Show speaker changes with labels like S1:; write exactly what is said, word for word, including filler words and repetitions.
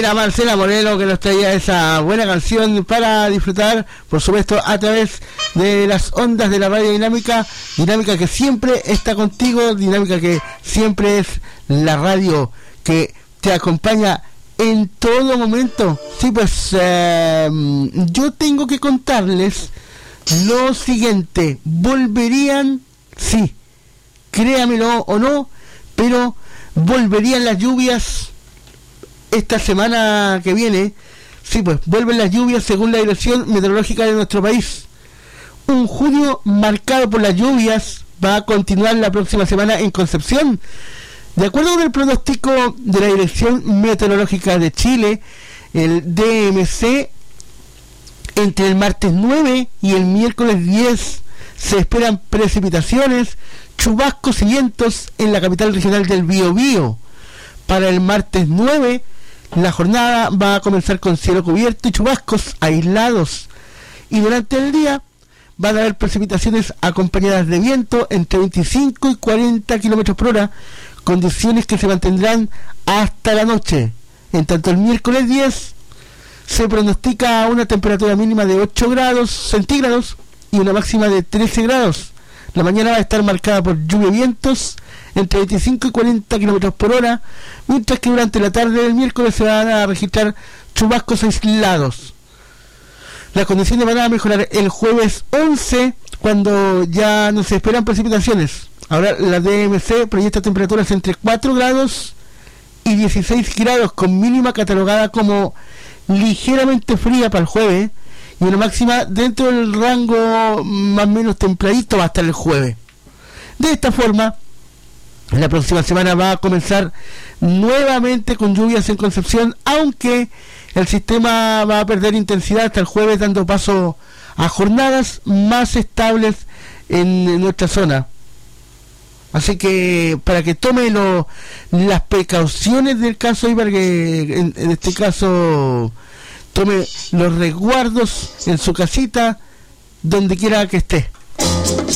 S1: Era Marcela Moreno que nos traía esa buena canción para disfrutar, por supuesto, a través de las ondas de la radio dinámica, dinámica que siempre está contigo, dinámica que siempre es la radio que te acompaña en todo momento. Sí, pues eh, yo tengo que contarles lo siguiente: volverían, sí, créamelo o no, pero volverían las lluvias esta semana que viene. Sí, pues vuelven las lluvias según la Dirección Meteorológica de nuestro país. Un junio marcado por las lluvias va a continuar la próxima semana en Concepción. De acuerdo con el pronóstico de la Dirección Meteorológica de Chile, el D M C, entre el martes nueve y el miércoles diez se esperan precipitaciones, chubascos y vientos en la capital regional del Biobío. Para el martes nueve, la jornada va a comenzar con cielo cubierto y chubascos aislados, y durante el día van a haber precipitaciones acompañadas de viento entre veinticinco y cuarenta kilómetros por hora, condiciones que se mantendrán hasta la noche. En tanto, el miércoles diez se pronostica una temperatura mínima de ocho grados centígrados y una máxima de trece grados. La mañana va a estar marcada por lluvia y vientos entre veinticinco y cuarenta kilómetros por hora, mientras que durante la tarde del miércoles se van a registrar chubascos aislados. Las condiciones van a mejorar el jueves once, cuando ya no se esperan precipitaciones. Ahora la D M C proyecta temperaturas entre cuatro grados y dieciséis grados, con mínima catalogada como ligeramente fría para el jueves, y una máxima dentro del rango más o menos templadito va a estar el jueves. De esta forma, la próxima semana va a comenzar nuevamente con lluvias en Concepción, aunque el sistema va a perder intensidad hasta el jueves, dando paso a jornadas más estables en nuestra zona. Así que para que tome lo, las precauciones del caso, y para que en, en este caso tome los resguardos en su casita, donde quiera que esté.